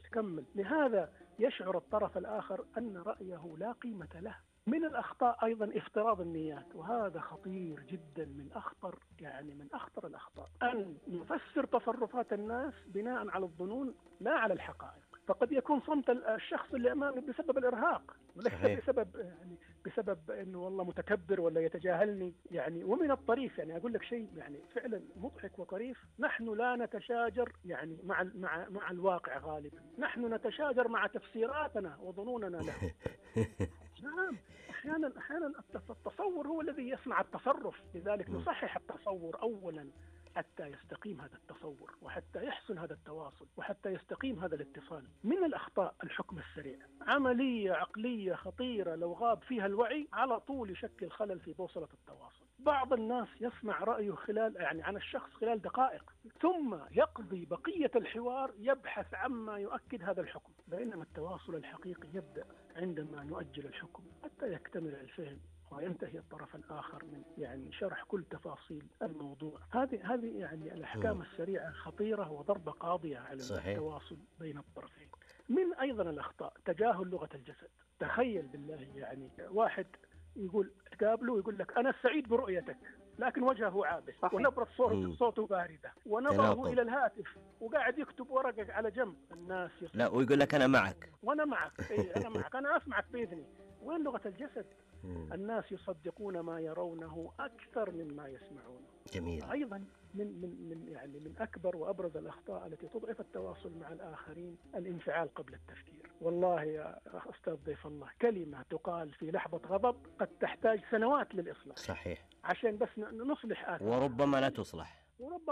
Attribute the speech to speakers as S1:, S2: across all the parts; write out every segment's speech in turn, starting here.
S1: كمل. لهذا يشعر الطرف الآخر أن رأيه لا قيمة له. من الأخطاء أيضا افتراض النيات، وهذا خطير جدا، من أخطر الأخطاء أن نفسر تصرفات الناس بناء على الظنون لا على الحقائق. فقد يكون صمت الشخص اللي أمامي بسبب الإرهاق، وليس بسبب أنه والله متكبر ولا يتجاهلني. ومن الطريف أقول لك شيء فعلا مضحك وطريف، نحن لا نتشاجر مع الواقع غالبا، نحن نتشاجر مع تفسيراتنا وظنوننا له. نعم، أحيانا التصور هو الذي يصنع التصرف، لذلك نصحح التصور أولا حتى يستقيم هذا التصور، وحتى يحسن هذا التواصل، وحتى يستقيم هذا الاتصال. من الأخطاء الحكم السريع، عملية عقلية خطيرة لو غاب فيها الوعي على طول يشكل خلل في بوصلة التواصل. بعض الناس يسمع رأيه عن الشخص خلال دقائق، ثم يقضي بقية الحوار يبحث عما يؤكد هذا الحكم، بينما التواصل الحقيقي يبدأ عندما نؤجل الحكم حتى يكتمل الفهم وينتهي الطرف الآخر من شرح كل تفاصيل الموضوع. هذه الأحكام السريعة خطيرة وضربة قاضية على التواصل بين الطرفين. من أيضا الأخطاء تجاهل لغة الجسد. تخيل بالله واحد يقول تقابله ويقول لك أنا سعيد برؤيتك، لكن وجهه عابس ونبرة صوته باردة ونظره إلى الهاتف وقاعد يكتب ورقة على جنب. الناس
S2: لا، ويقول لك أنا معك
S1: وأنا معك، أنا معك، أنا أسمعك بإذني. وين لغة الجسد؟ الناس يصدقون ما يرونه أكثر مما يسمعونه.
S2: جميل.
S1: أيضا من أكبر وأبرز الأخطاء التي تضعف التواصل مع الآخرين الانفعال قبل التفكير. والله يا أستاذ ضيف الله، كلمة تقال في لحظة غضب قد تحتاج سنوات للإصلاح.
S2: صحيح.
S1: عشان بس نصلح آثار،
S2: وربما لا تصلح.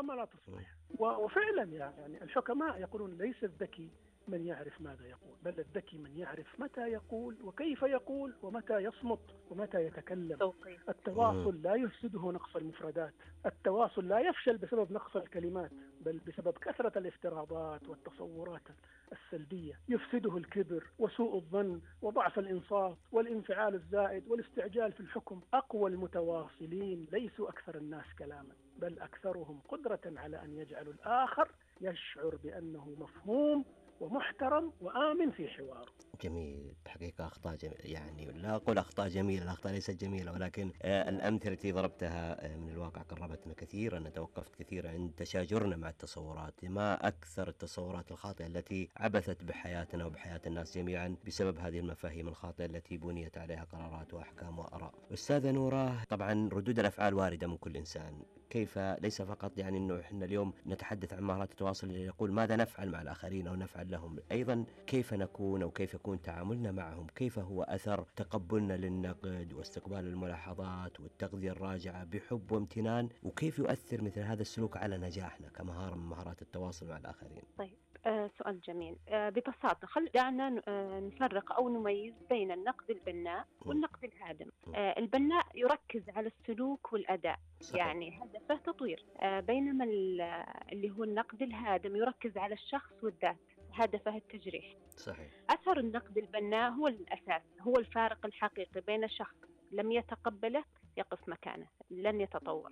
S1: وفعلا الحكماء يقولون ليس الذكي من يعرف ماذا يقول، بل الذكي من يعرف متى يقول وكيف يقول ومتى يصمت ومتى يتكلم. التواصل لا يفسده نقص المفردات، التواصل لا يفشل بسبب نقص الكلمات، بل بسبب كثرة الافتراضات والتصورات السلبية. يفسده الكبر وسوء الظن وضعف الإنصاف والانفعال الزائد والاستعجال في الحكم. أقوى المتواصلين ليسوا أكثر الناس كلاما، بل أكثرهم قدرة على أن يجعلوا الآخر يشعر بأنه مفهوم ومحترم وآمن في حواره.
S2: جميل. حقيقة أخطاء لا أقول أخطاء جميلة، الأخطاء ليست جميلة، ولكن الأمثلة التي ضربتها من الواقع قربتنا كثيرا. أنا توقفت كثيرا عند تشاجرنا مع التصورات. ما أكثر التصورات الخاطئة التي عبثت بحياتنا وبحياة الناس جميعا بسبب هذه المفاهيم الخاطئة التي بنيت عليها قرارات وأحكام وآراء. أستاذة نورة، طبعا ردود الأفعال واردة من كل إنسان. كيف ليس فقط أنه إحنا اليوم نتحدث عن مهارات التواصل يقول ماذا نفعل مع الآخرين أو نفعل لهم، أيضا كيف نكون أو كيف يكون تعاملنا معهم، كيف هو أثر تقبلنا للنقد واستقبال الملاحظات والتغذية الراجعة بحب وامتنان، وكيف يؤثر مثل هذا السلوك على نجاحنا كمهارة من مهارات التواصل مع الآخرين.
S3: طيب، سؤال جميل. ببساطة دعنا نفرق أو نميز بين النقد البناء والنقد الهادم. البناء يركز على السلوك والأداء، صحيح. هدفه تطوير، بينما اللي هو النقد الهادم يركز على الشخص والذات، هدفه التجريح.
S2: صحيح.
S3: أثر النقد البناء هو الأساس، هو الفارق الحقيقي بين الشخص لم يتقبله يقف مكانه، لن يتطور.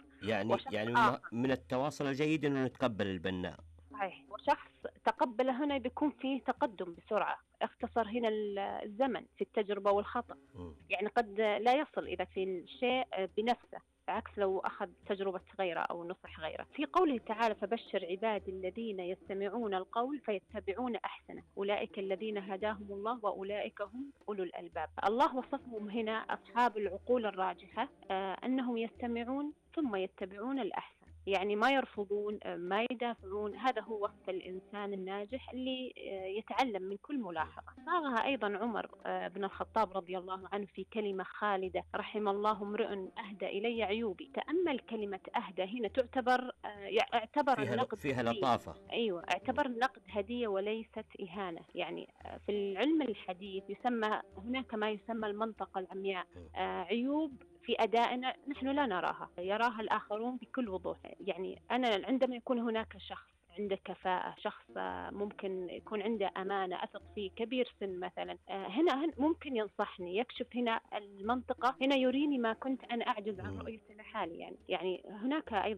S2: من التواصل الجيد أنه نتقبل البناء.
S3: صحيح. وشخص تقبله هنا بيكون فيه تقدم بسرعة، اختصر هنا الزمن في التجربة والخطأ. قد لا يصل إذا في الشيء بنفسه، عكس لو أخذ تجربة غيره أو نصح غيره. في قوله تعالى فبشر عبادي الذين يستمعون القول فيتبعون أحسنه أولئك الذين هداهم الله وأولئك هم أولو الألباب. الله وصفهم هنا أصحاب العقول الراجحة أنهم يستمعون ثم يتبعون الأحسن، ما يرفضون ما يدافعون. هذا هو وصف الإنسان الناجح اللي يتعلم من كل ملاحظة. صاغها أيضا عمر بن الخطاب رضي الله عنه في كلمة خالدة: رحم الله امرئ أهدى إلي عيوبي. تأمل كلمة أهدى هنا، اعتبر النقد
S2: فيها لطافة.
S3: أيوة، اعتبر النقد هدية وليست إهانة. في العلم الحديث هناك ما يسمى المنطقة العمياء، عيوب في أدائنا نحن لا نراها، يراها الآخرون بكل وضوح. أنا عندما يكون هناك شخص عنده كفاءة، شخص ممكن يكون عنده أمانة أثق فيه، كبير سن مثلا، هنا ممكن ينصحني، يكشف هنا المنطقة، هنا يريني ما كنت أنا أعجز عن رؤيته لحالي. هناك أيضا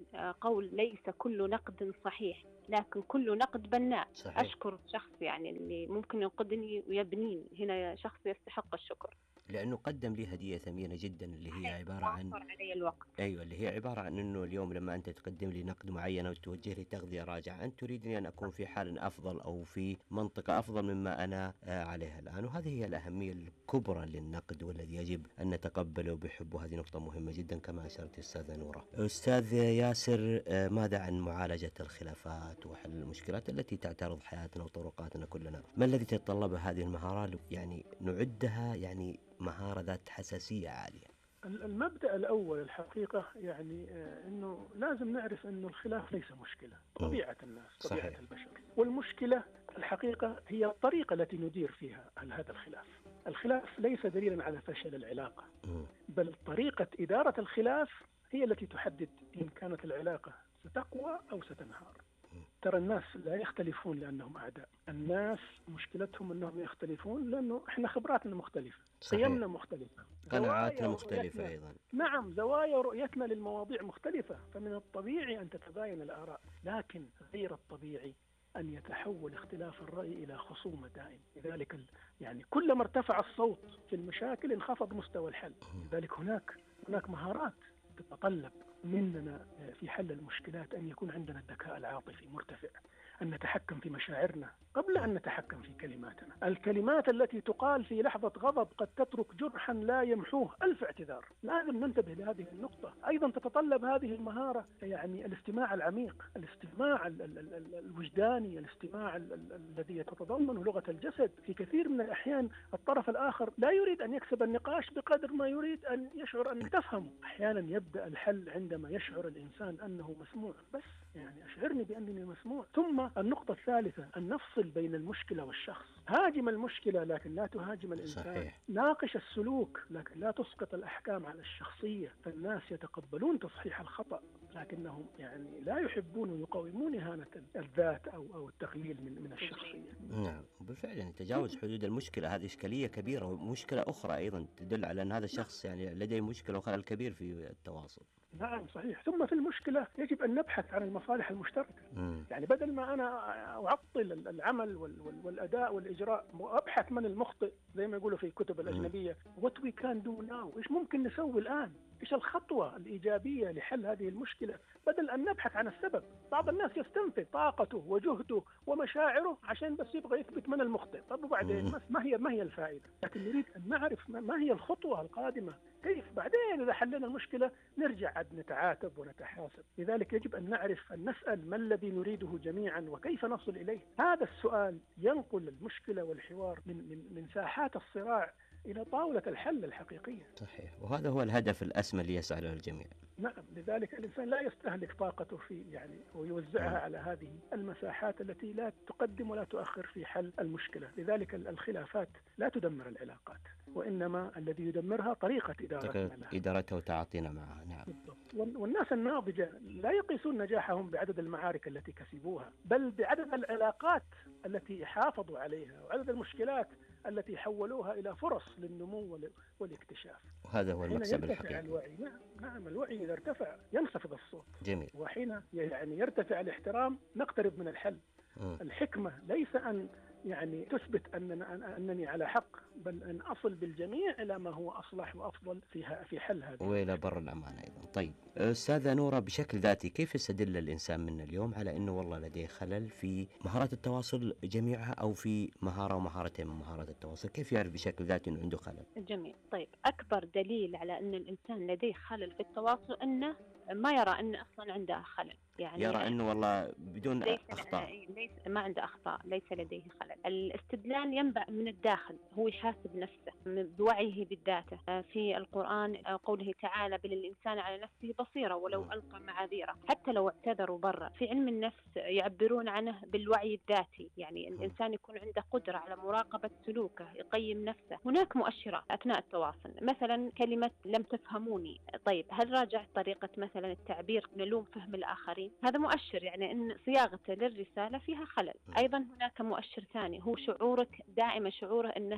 S3: قول ليس كل نقد صحيح لكن كل نقد بناء.
S2: صحيح.
S3: أشكر الشخص يعني اللي ممكن ينقدني ويبنيني، هنا شخص يستحق الشكر
S2: لأنه قدم لي هدية ثمينة جدا اللي هي عبارة عن
S3: علي الوقت.
S2: أيوة، اللي هي عبارة عن أنه اليوم لما أنت تقدم لي نقد معين أو توجه لي تغذية راجعة، أنت تريدني أن أكون في حال أفضل أو في منطقة أفضل مما أنا عليها الآن، وهذه هي الأهمية الكبرى للنقد والذي يجب أن نتقبله بحب. وهذه نقطة مهمة جدا كما أشرت أستاذة نورة. أستاذ ياسر، ماذا عن معالجة الخلافات وحل المشكلات التي تعترض حياتنا وطرقاتنا كلنا؟ ما الذي تتطلب هذه المهارات يعني نعدها يعني مهارة ذات حساسية عالية؟
S1: المبدأ الأول الحقيقة يعني أنه لازم نعرف أنه الخلاف ليس مشكلة، طبيعة الناس، طبيعة
S2: صحيح.
S1: البشر، والمشكلة الحقيقة هي الطريقة التي ندير فيها هذا الخلاف. الخلاف ليس دليلا على فشل العلاقة، بل طريقة إدارة الخلاف هي التي تحدد إن كانت العلاقة ستقوى أو ستنهار. ترى الناس لا يختلفون لأنهم أعداء، الناس مشكلتهم أنهم يختلفون لأنه إحنا خبراتنا مختلفة، قيمنا مختلفة،
S2: قناعاتنا مختلفة أيضا.
S1: نعم، زوايا رؤيتنا للمواضيع مختلفة، فمن الطبيعي أن تتباين الآراء، لكن غير الطبيعي أن يتحول اختلاف الرأي إلى خصومة دائم. لذلك يعني كلما ارتفع الصوت في المشاكل انخفض مستوى الحل. لذلك هناك مهارات تتطلب مننا في حل المشكلات أن يكون عندنا الذكاء العاطفي مرتفع، أن نتحكم في مشاعرنا قبل أن نتحكم في كلماتنا. الكلمات التي تقال في لحظة غضب قد تترك جرحا لا يمحوه 1000 اعتذار. لازم ننتبه لهذه النقطة. أيضا تتطلب هذه المهارة يعني الاستماع العميق، الاستماع الوجداني، الاستماع الذي يتضمن لغة الجسد. في كثير من الأحيان الطرف الآخر لا يريد أن يكسب النقاش بقدر ما يريد أن يشعر أن تفهمه. أحيانا يبدأ الحل عندما يشعر الإنسان أنه مسموع، بس يعني أشعرني بأنني مسموع. ثم النقطة الثالثة أن نفصل بين المشكلة والشخص. هاجم المشكلة لكن لا تهاجم الإنسان.
S2: صحيح. ناقش
S1: السلوك لكن لا تسقط الأحكام على الشخصية. فالناس يتقبلون تصحيح الخطأ لكنهم يعني لا يحبون ويقاومون إهانة الذات أو التقليل من الشخصية.
S2: نعم بالفعل، يعني تجاوز حدود المشكلة هذه إشكالية كبيرة، ومشكلة أخرى أيضا تدل على أن هذا الشخص يعني لديه مشكلة وخلل كبير في التواصل.
S1: نعم صحيح. ثم في المشكلة يجب أن نبحث عن المصالح المشتركة. يعني بدل ما أنا أعطل العمل والأداء والإجراء وأبحث من المخطئ زي ما يقولوا في الكتب الأجنبية what we can do now، إيش ممكن نسوي الآن، إيش الخطوة الإيجابية لحل هذه المشكلة، بدل أن نبحث عن السبب. بعض الناس يستنفذ طاقته وجهده ومشاعره عشان بس يبغى يثبت من المخطئ. طب وبعدين ما هي الفائدة؟ لكن نريد أن نعرف ما هي الخطوة القادمة، كيف بعدين إذا حلنا المشكلة نرجع عاد نتعاتب ونتحاسب. لذلك يجب أن نعرف، أن نسأل ما الذي نريده جميعا وكيف نصل إليه. هذا السؤال ينقل المشكلة والحوار من ساحات الصراع إلى طاولة الحل الحقيقية.
S2: صحيح، وهذا هو الهدف الأسمى اللي يسعى له الجميع.
S1: نعم، لذلك الإنسان لا يستهلك طاقته في يعني ويوزعها على هذه المساحات التي لا تقدم ولا تؤخر في حل المشكلة. لذلك الخلافات لا تدمر العلاقات، وإنما الذي يدمرها طريقة
S2: إدارتها وتعاطينا معها. نعم
S1: بالضبط. والناس الناضجة لا يقيسون نجاحهم بعدد المعارك التي كسبوها، بل بعدد العلاقات التي حافظوا عليها وعدد المشكلات التي حولوها إلى فرص للنمو والاكتشاف.
S2: وهذا هو المكسب الحقيقي.
S1: الوعي. نعم الوعي إذا ارتفع ينخفض الصوت.
S2: جميل.
S1: وحين يعني يرتفع الاحترام نقترب من الحل. الحكمة ليس أن يعني تثبت أنني على حق، بل أن أصل بالجميع إلى ما هو أصلح وأفضل في حل هذا
S2: وإلى بر الأمان أيضا. طيب أستاذة نورة، بشكل ذاتي كيف يستدل الإنسان منا اليوم على أنه والله لديه خلل في مهارات التواصل جميعها أو في مهارة ومهارتين من مهارات التواصل؟ كيف يعرف بشكل ذاتي أنه عنده خلل؟
S3: جميل. طيب أكبر دليل على أن الإنسان لديه خلل في التواصل أنه ما يرى أن أصلا عنده خلل، يعني
S2: يرى أنه والله بدون أخطاء،
S3: ليس ما عنده أخطاء، ليس لديه خلل. الاستدلال ينبع من الداخل، هو يحاسب نفسه بوعيه بالذاته. في القرآن قوله تعالى بل الإنسان على نفسه بصيرة ولو ألقى معاذيره، حتى لو اعتذروا برا. في علم النفس يعبرون عنه بالوعي الذاتي، يعني الإنسان يكون عنده قدرة على مراقبة سلوكه، يقيم نفسه. هناك مؤشرات أثناء التواصل، مثلا كلمة لم تفهموني، طيب هل راجعت طريقة مثلا التعبير نلوم فهم الآخرين؟ هذا مؤشر يعني أن صياغته للرسالة فيها خلل. أيضا هناك مؤشر ثاني هو شعورك دائما، شعوره أنه يبي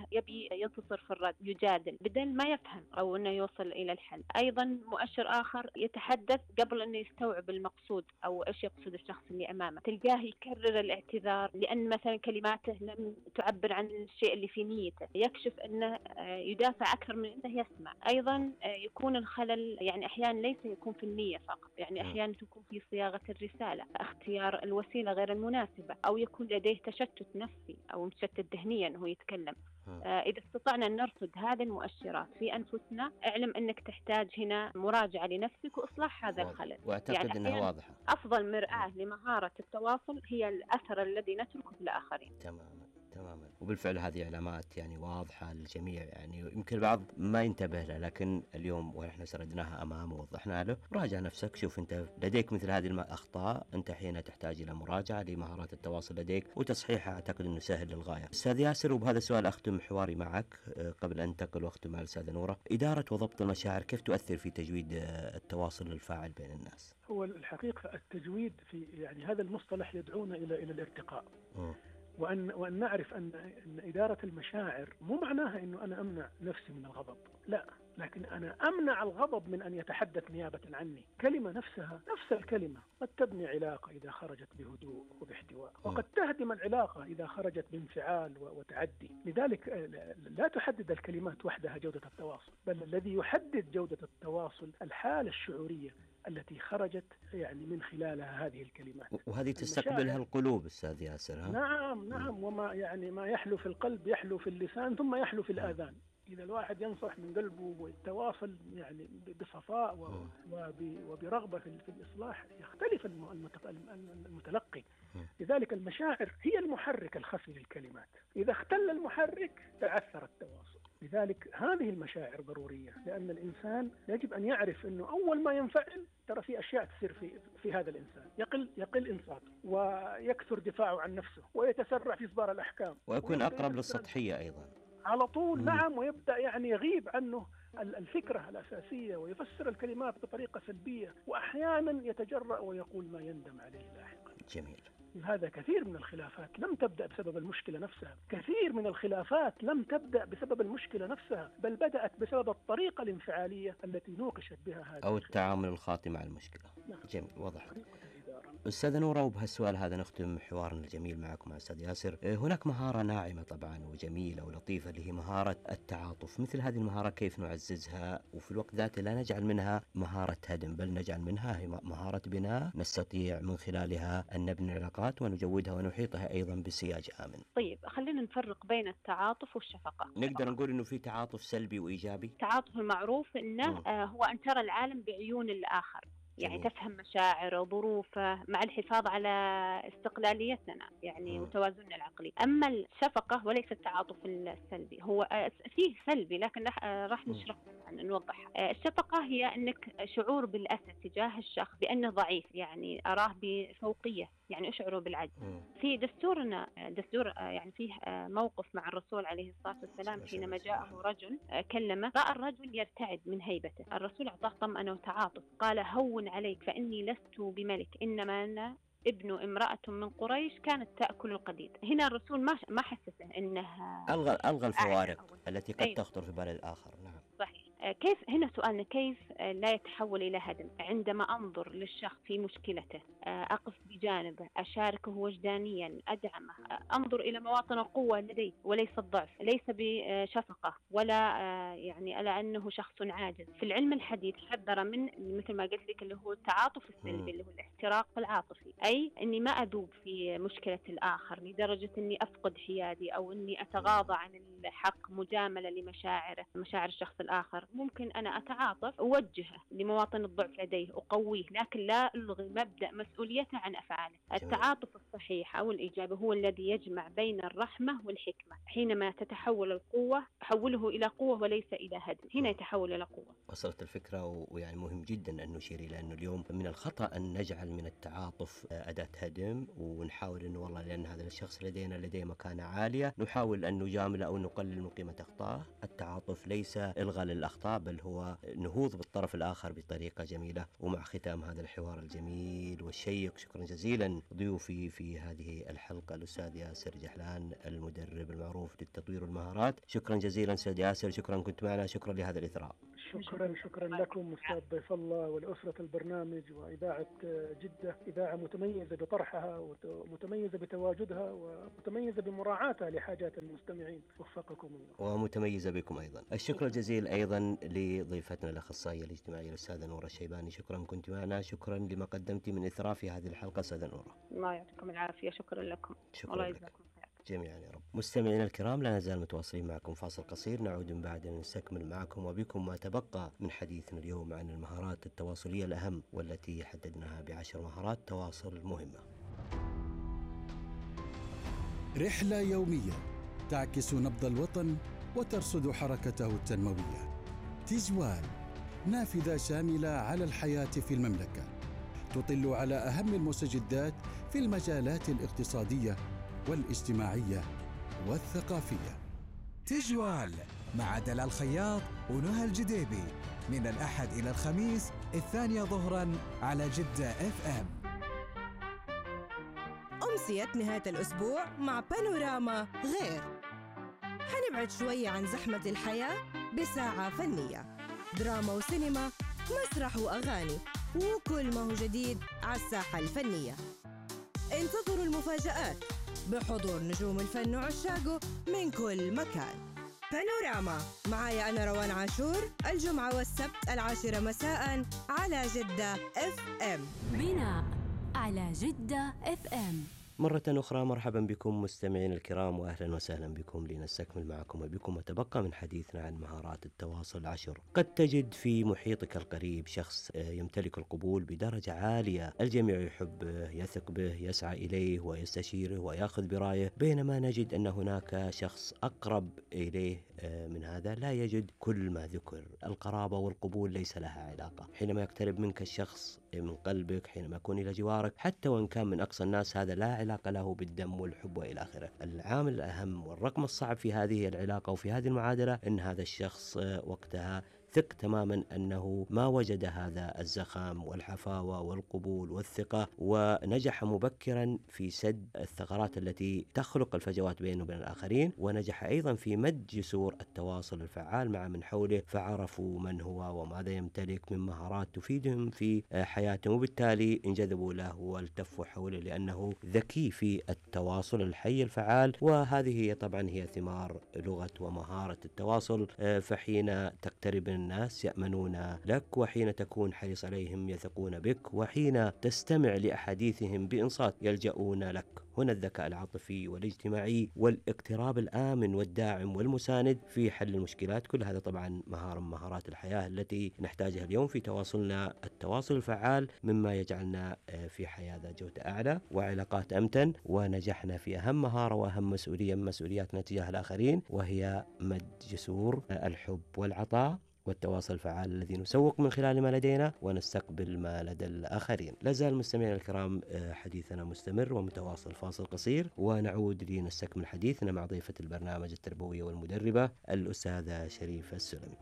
S3: يجي ينتصر في الرد، يجادل بدل ما يفهم أو أنه يوصل إلى الحل. أيضا مؤشر آخر، يتحدث قبل أنه يستوعب المقصود أو إيش يقصد الشخص اللي أمامه. تلقاه يكرر الاعتذار لأن مثلا كلماته لم تعبر عن الشيء اللي في نيته، يكشف أنه يدافع أكثر من أنه يسمع. أيضا يكون الخلل يعني أحيانا ليس يكون في النية فقط، يعني أحيانا تكون في صياغة الرسالة، اختيار الوسيلة غير المناسبة، أو يكون لديه تشتت نفسي أو متشتت ذهنيا وهو يتكلم. إذا استطعنا أن نرصد هذه المؤشرات في أنفسنا، اعلم أنك تحتاج هنا مراجعة لنفسك وإصلاح هذا الخلل.
S2: وأعتقد
S3: يعني
S2: أنها واضحة.
S3: أفضل مرآة لمهارة التواصل هي الأثر الذي نتركه في الآخرين.
S2: تماما. وبالفعل هذه علامات يعني واضحة للجميع، يعني يمكن البعض ما ينتبه لها، لكن اليوم ونحن سردناها أمامه ووضحنا له. راجع نفسك، شوف أنت لديك مثل هذه الأخطاء، أنت حين تحتاج إلى مراجعة لمهارات التواصل لديك وتصحيحها. أعتقد أنه سهل للغاية. أستاذ ياسر، وبهذا السؤال أختم حواري معك قبل أن أنتقل وأختم مع الأستاذة نورة. إدارة وضبط المشاعر كيف تؤثر في تجويد التواصل الفاعل بين الناس؟
S1: هو الحقيقة التجويد في يعني هذا المصطلح يدعونا إلى الارتقاء. وأن نعرف أن إدارة المشاعر مو معناها أنه أنا أمنع نفسي من الغضب، لا، لكن أنا أمنع الغضب من أن يتحدث نيابة عني. كلمة نفسها، نفس الكلمة قد تبني علاقة إذا خرجت بهدوء وباحتواء، وقد تهدم العلاقة إذا خرجت بانفعال وتعدي. لذلك لا تحدد الكلمات وحدها جودة التواصل، بل الذي يحدد جودة التواصل الحالة الشعورية التي خرجت يعني من خلالها هذه الكلمات.
S2: وهذه تستقبلها القلوب أستاذ ياسر.
S1: نعم، وما يعني ما يحلو في القلب يحلو في اللسان ثم يحلو في الآذان. إذا الواحد ينصح من قلبه ويتواصل يعني بصفاء وبرغبة في الإصلاح، يختلف المتلقي. لذلك المشاعر هي المحرك الخفي للكلمات، إذا اختل المحرك تعثر التواصل. لذلك هذه المشاعر ضرورية، لأن الإنسان يجب أن يعرف أنه أول ما ينفعل ترى في أشياء تصير في هذا الإنسان، يقل إنصاته ويكثر دفاعه عن نفسه ويتسرع في إصدار الأحكام
S2: ويكون أقرب للسطحية أيضا
S1: على طول. نعم، ويبدأ يعني يغيب عنه الفكرة الأساسية ويفسر الكلمات بطريقة سلبية، وأحيانا يتجرأ ويقول ما يندم عليه لاحقا.
S2: جميل.
S1: هذا كثير من الخلافات لم تبدأ بسبب المشكلة نفسها، كثير من الخلافات لم تبدأ بسبب المشكلة نفسها، بل بدأت بسبب الطريقة الانفعالية التي نوقشت بها هذه
S2: أو التعامل الخاطئ مع المشكلة.
S1: نعم.
S2: جميل، واضح. أستاذة نورة، وبهالسؤال هذا نختم حوارنا الجميل معكم مع أستاذ ياسر. هناك مهارة ناعمة طبعا وجميلة ولطيفة اللي هي مهارة التعاطف. مثل هذه المهارة كيف نعززها وفي الوقت ذاته لا نجعل منها مهارة هدم، بل نجعل منها هي مهارة بناء نستطيع من خلالها أن نبني علاقات ونجودها ونحيطها أيضا بسياج آمن.
S3: طيب، خلينا نفرق بين التعاطف والشفقة.
S2: نقدر نقول إنه في تعاطف سلبي وإيجابي.
S3: التعاطف المعروف إنه هو أن ترى العالم بعيون الآخر، يعني
S2: جميل.
S3: تفهم مشاعره وظروفه مع الحفاظ على استقلاليتنا يعني وتوازننا العقلي. أما الشفقة وليس التعاطف السلبي، هو فيه سلبي لكن راح نشرح نوضح. الشفقة هي أنك شعور بالأسى تجاه الشخص بأنه ضعيف، يعني أراه بفوقية، يعني أشعره بالعجز. في دستورنا يعني فيه موقف مع الرسول عليه الصلاة والسلام حينما جاءه رجل كلمه، رأى الرجل يرتعد من هيبته، الرسول أعطاه طمأنة وتعاطف، قال هون عليك فإني لست بملك، إنما أنا ابن امرأة من قريش كانت تأكل القديد. هنا الرسول ما حسسه إنها
S2: ألغى الفوارق التي قد تخطر في بال الآخر. نعم
S3: صحيح. كيف هنا سؤالنا كيف لا يتحول إلى هدم؟ عندما أنظر للشخص في مشكلته، أقف بجانبه، أشاركه وجدانيا، أدعمه، أنظر إلى مواطن القوة لديه وليس الضعف، ليس بشفقة ولا يعني على أنه شخص عاجز. في العلم الحديث حذر من مثل ما قلت لك اللي هو التعاطف السلبي اللي هو الاحتراق العاطفي، أي أني ما أذوب في مشكلة الآخر لدرجة أني أفقد حيادي أو أني أتغاضى عن الحق مجاملة لمشاعر الشخص الآخر. ممكن أنا أتعاطف، أوجهه لمواطن الضعف لديه، أقويه، لكن لا ألغي مبدأ مسؤوليته عن أفعاله. التعاطف الصحيح أو الإيجابي هو الذي يجمع بين الرحمة والحكمة. حينما تتحول القوة حوله إلى قوة وليس إلى هدم، هنا يتحول إلى قوة.
S2: وصلت الفكرة. ويعني مهم جدا أن نشير إلى أنه اليوم من الخطأ أن نجعل من التعاطف أداة هدم، ونحاول أنه والله لأن هذا الشخص لديه مكانة عالية نحاول أن نجامله أو نقلل من قيمة أخطائه. التعاطف ليس إلغاء للأخطاء الأخطاء، بل هو نهوض بالطرف الآخر بطريقة جميلة. ومع ختام هذا الحوار الجميل والشيق، شكرا جزيلا ضيوفي في هذه الحلقة الأستاذ ياسر جحلان، المدرب المعروف للتطوير والمهارات. شكرا جزيلا أستاذ ياسر، شكرا كنت معنا، شكرا لهذا الإثراء.
S1: شكرا لكم أستاذ ضيف الله ولأسرة البرنامج وإذاعة جدة، إذاعة متميزة بطرحها ومتميزة بتواجدها ومتميزة بمراعاتها لحاجات المستمعين. وفقكم الله.
S2: ومتميزة بكم أيضا. الشكر الجزيل أيضا لضيفتنا الأخصائية الاجتماعية الأستاذة نورة الشيباني، شكرا كنت معنا، شكرا لما قدمت من إثراء في هذه الحلقة أستاذة نورة.
S3: الله يعطيكم العافية، شكرا لكم.
S2: شكرا لك جميعا يا رب. مستمعينا الكرام، لا نزال متواصلين معكم، فاصل قصير نعود من بعد نستكمل معكم وبكم ما تبقى من حديثنا اليوم عن المهارات التواصلية الأهم، والتي حددناها ب10 مهارات تواصل مهمة.
S4: رحلة يومية تعكس نبض الوطن وترصد حركته التنموية. تجوال، نافذة شاملة على الحياة في المملكة، تطل على أهم المستجدات في المجالات الاقتصادية والاجتماعية والثقافية.
S5: تجوال مع دلال الخياط ونهى الجديبي من الأحد إلى الخميس 2 ظهراً على جدة FM.
S6: أمسية نهاية الأسبوع مع بانوراما غير، حنبعد شوية عن زحمة الحياة بساعة فنية، دراما وسينما، مسرح وأغاني، وكل ما هو جديد على الساحة الفنية. انتظروا المفاجآت بحضور نجوم الفن وعشاقه من كل مكان. بانوراما معايا أنا روان عاشور، الجمعة والسبت 10 مساء على جدة FM.
S7: بناء على جدة FM.
S2: مرة أخرى مرحبا بكم مستمعين الكرام، وأهلا وسهلا بكم لنستكمل معكم وبكم وتبقى من حديثنا عن مهارات التواصل 10. قد تجد في محيطك القريب شخص يمتلك القبول بدرجة عالية، الجميع يحبه، يثق به، يسعى إليه ويستشيره ويأخذ برأيه، بينما نجد أن هناك شخص أقرب إليه من هذا لا يجد كل ما ذكر. القرابة والقبول ليس لها علاقة. حينما يقترب منك الشخص من قلبك، حينما يكون إلى جوارك، حتى وإن كان من أقصى الناس، هذا لا علاقة له بالدم والحب وإلى آخره. العامل الأهم والرقم الصعب في هذه العلاقة وفي هذه المعادلة أن هذا الشخص وقتها ثق تماما أنه ما وجد هذا الزخم والحفاوة والقبول والثقة، ونجح مبكرا في سد الثغرات التي تخلق الفجوات بينه وبين الآخرين، ونجح أيضا في مد جسور التواصل الفعال مع من حوله، فعرفوا من هو وماذا يمتلك من مهارات تفيدهم في حياتهم، وبالتالي انجذبوا له والتفوا حوله لأنه ذكي في التواصل الحي الفعال. وهذه هي طبعا هي ثمار لغة ومهارة التواصل. فحين تقترب الناس يأمنون لك، وحين تكون حريص عليهم يثقون بك، وحين تستمع لأحاديثهم بإنصات يلجؤون لك. هنا الذكاء العاطفي والاجتماعي والاقتراب الآمن والداعم والمساند في حل المشكلات، كل هذا طبعا مهارة من مهارات الحياة التي نحتاجها اليوم في تواصلنا. التواصل الفعال مما يجعلنا في حياة ذات جودة أعلى وعلاقات أمتن، ونجحنا في أهم مهارة وأهم مسؤولية من مسؤولياتنا تجاه الآخرين، وهي مد جسور الحب والعطاء والتواصل الفعال الذي نسوق من خلال ما لدينا ونستقبل ما لدى الآخرين. لازال مستمعينا الكرام حديثنا مستمر ومتواصل. فاصل قصير ونعود لنستكمل حديثنا مع ضيفة البرنامج التربوية والمدربة الأستاذة شريفة السلمي.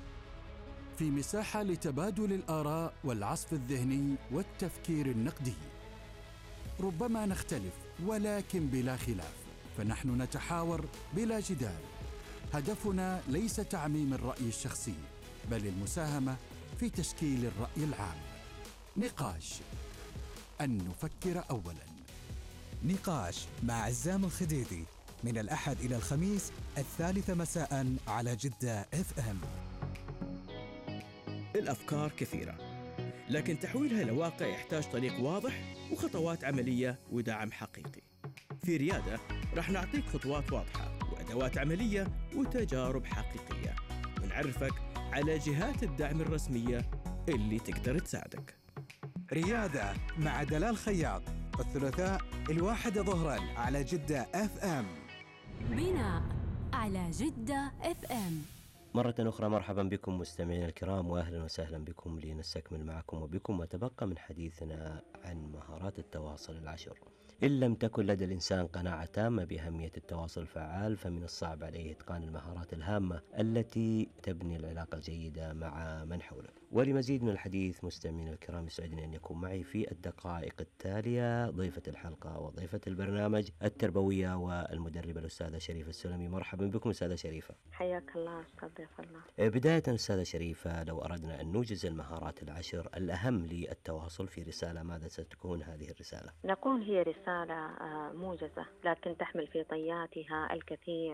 S4: في مساحة لتبادل الآراء والعصف الذهني والتفكير النقدي. ربما نختلف ولكن بلا خلاف، فنحن نتحاور بلا جدال. هدفنا ليس تعميم الرأي الشخصي، بل المساهمة في تشكيل الرأي العام. نقاش، أن نفكر أولاً.
S5: نقاش مع عزام الخديدي من الأحد إلى الخميس 3 مساء على جدة FM.
S8: الأفكار كثيرة، لكن تحويلها إلى واقع يحتاج طريق واضح وخطوات عملية ودعم حقيقي. في ريادة رح نعطيك خطوات واضحة وأدوات عملية وتجارب حقيقية، ونعرفك على جهات الدعم الرسمية اللي تقدر تساعدك.
S5: ريادة مع دلال الخياط الثلاثاء 1 ظهراً على جدة FM.
S7: بناء على جدة FM.
S2: مرة أخرى مرحبا بكم مستمعين الكرام، وأهلا وسهلا بكم لنستكمل معكم وبكم وتبقى من حديثنا عن مهارات التواصل 10. إن لم تكن لدى الإنسان قناعة تامة بأهمية التواصل الفعال، فمن الصعب عليه إتقان المهارات الهامة التي تبني العلاقة الجيدة مع من حوله. ولمزيد من الحديث مستمعينا الكرام، يسعدني أن يكون معي في الدقائق التالية ضيفة الحلقة وضيفة البرنامج التربوية والمدربة الأستاذة شريفة السلمي. مرحبا بكم أستاذة شريفة.
S9: حياك الله أستاذ ضيف الله.
S2: بداية أستاذة شريفة، لو أردنا أن نوجز المهارات العشر الأهم للتواصل في رسالة، ماذا ستكون هذه الرسالة؟
S9: نكون هي رسالة موجزة لكن تحمل في طياتها الكثير